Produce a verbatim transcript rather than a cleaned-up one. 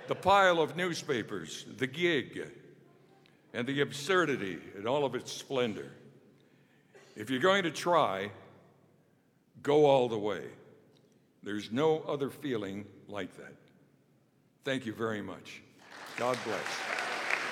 the pile of newspapers, the gig, and the absurdity in all of its splendor. If you're going to try, go all the way. There's no other feeling like that. Thank you very much. God bless.